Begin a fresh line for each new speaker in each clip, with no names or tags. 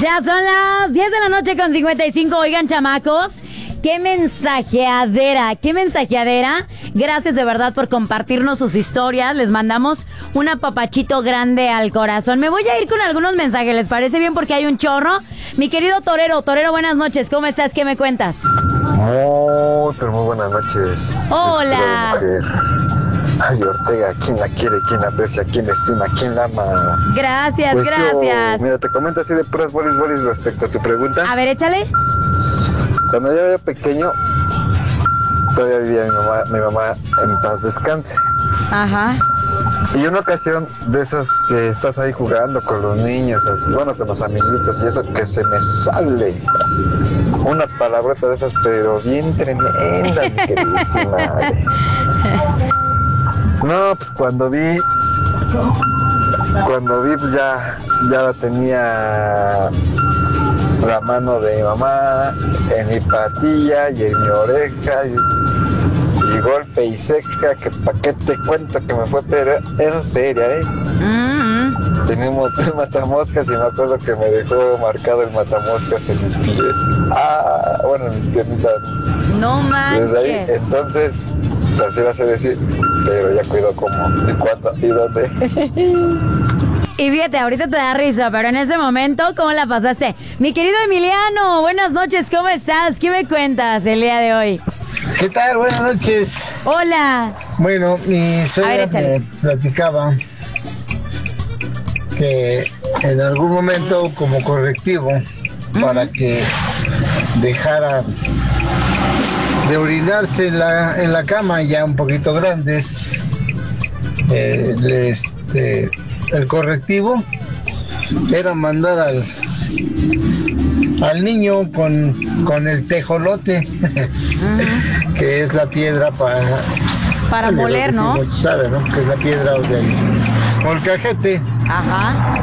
Ya son las 10 de la noche con 55. Oigan, chamacos, qué mensajeadera. Gracias de verdad por compartirnos sus historias. Les mandamos un apapachito grande al corazón. Me voy a ir con algunos mensajes, ¿les parece bien? Porque hay un chorro. Mi querido Torero, buenas noches. ¿Cómo estás? ¿Qué me cuentas?
Pero muy buenas noches.
Hola.
Ay, Ortega, ¿quién la quiere? ¿Quién la aprecia? ¿Quién la estima? ¿Quién la ama?
Gracias,
pues
gracias.
Mira, te comento así de puras bolis respecto a tu pregunta.
A ver, échale.
Cuando yo era pequeño, todavía vivía mi mamá en paz descanse.
Ajá.
Y una ocasión de esas que estás ahí jugando con los niños, así, bueno, con los amiguitos y eso, que se me sale una palabrota de esas, pero bien tremenda, mi queridísima madre. No, pues cuando vi, pues ya la tenía la mano de mi mamá en mi patilla y en mi oreja y golpe y seca, que pa' qué te cuento que me fue en feria, Tenemos el matamoscas y me acuerdo que me dejó marcado el matamoscas en mi pie. Bueno, en mis piernitas.
No manches.
Desde ahí, entonces, así la sé decir, pero ya cuido cómo, y cuándo, y dónde.
Y fíjate, ahorita te da risa, pero en ese momento, ¿cómo la pasaste? Mi querido Emiliano, buenas noches, ¿cómo estás? ¿Qué me cuentas el día de hoy?
¿Qué tal? Buenas noches.
Hola.
Bueno, mi suegra me platicaba que en algún momento, como correctivo, para que dejara de orinarse en la cama, ya un poquito grandes, el correctivo era mandar al niño con el tejolote, que es la piedra
para moler, ¿no?
Sí, sabe, ¿no? Que es la piedra del molcajete.
Ajá.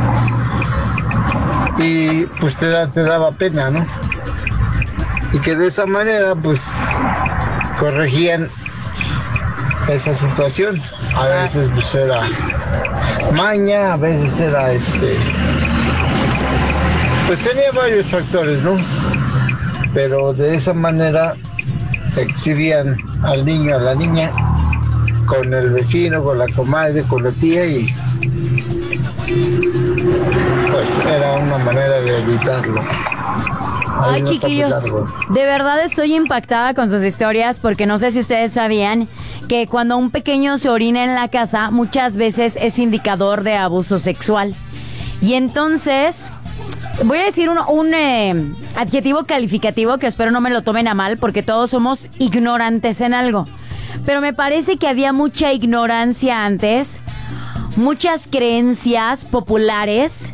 Y pues te daba pena, ¿no? Y que de esa manera pues corregían esa situación. A veces pues era maña, a veces era pues tenía varios factores, ¿no? Pero de esa manera exhibían al niño, a la niña, con el vecino, con la comadre, con la tía, y pues era una manera de evitarlo.
Ay, chiquillos, de verdad estoy impactada con sus historias, porque no sé si ustedes sabían que cuando un pequeño se orina en la casa, muchas veces es indicador de abuso sexual. Y entonces, voy a decir un adjetivo calificativo que espero no me lo tomen a mal, porque todos somos ignorantes en algo. Pero me parece que había mucha ignorancia antes, muchas creencias populares.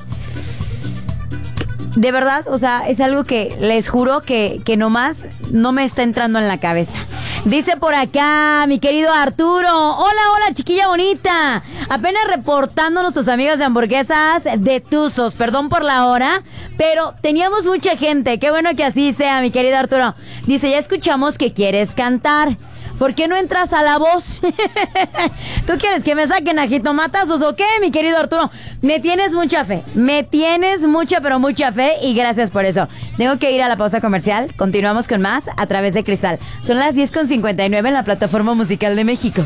De verdad, o sea, es algo que les juro que nomás no me está entrando en la cabeza. Dice por acá mi querido Arturo: hola chiquilla bonita, apenas reportando a nuestros amigos de hamburguesas de Tuzos, perdón por la hora, pero teníamos mucha gente, qué bueno que así sea, mi querido Arturo. Dice: ya escuchamos que quieres cantar, ¿por qué no entras a La Voz? ¿Tú quieres que me saquen a jitomatazos o qué, mi querido Arturo? Me tienes mucha fe, pero mucha fe, y gracias por eso. Tengo que ir a la pausa comercial, continuamos con más a través de Cristal. Son las 10:59 en la plataforma musical de México.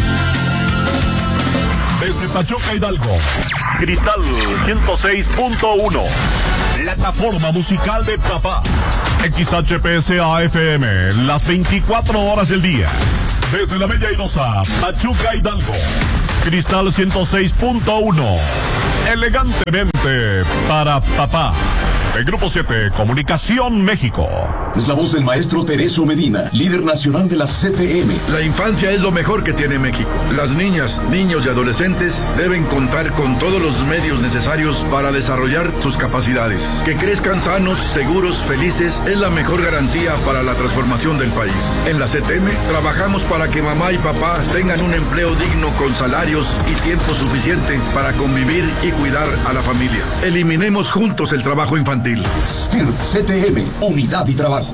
Desde Pachuca, Hidalgo, Cristal 106.1, plataforma musical de papá. XHPSA FM, las 24 horas del día. Desde la Bella Idosa, Pachuca, Hidalgo, Cristal 106.1, elegantemente para papá. El Grupo 7, Comunicación México.
Es la voz del maestro Tereso Medina, líder nacional de la CTM.
La infancia es lo mejor que tiene México. Las niñas, niños y adolescentes deben contar con todos los medios necesarios para desarrollar sus capacidades. Que crezcan sanos, seguros, felices es la mejor garantía para la transformación del país. En la CTM trabajamos para que mamá y papá tengan un empleo digno con salarios y tiempo suficiente para convivir y cuidar a la familia. Eliminemos juntos el trabajo infantil.
STIRT CTM, unidad y trabajo.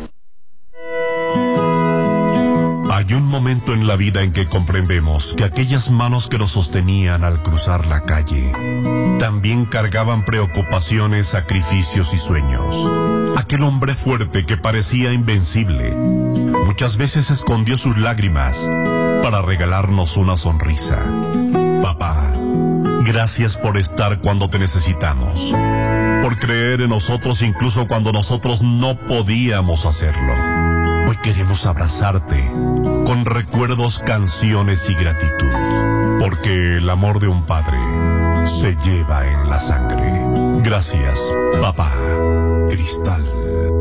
Hay un momento en la vida en que comprendemos que aquellas manos que nos sostenían al cruzar la calle también cargaban preocupaciones, sacrificios y sueños. Aquel hombre fuerte que parecía invencible, muchas veces escondió sus lágrimas para regalarnos una sonrisa. Papá, gracias por estar cuando te necesitamos, por creer en nosotros incluso cuando nosotros no podíamos hacerlo. Hoy queremos abrazarte con recuerdos, canciones y gratitud, porque el amor de un padre se lleva en la sangre. Gracias, papá. Cristal.